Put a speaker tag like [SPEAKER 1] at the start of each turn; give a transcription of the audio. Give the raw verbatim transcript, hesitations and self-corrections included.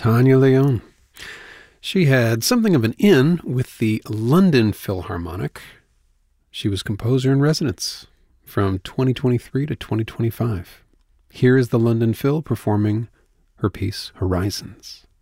[SPEAKER 1] Tanya Leon. She had something of an in with the London Philharmonic. She was composer in residence from twenty twenty-three to twenty twenty-five. Here is the London Phil performing her piece, Horizons.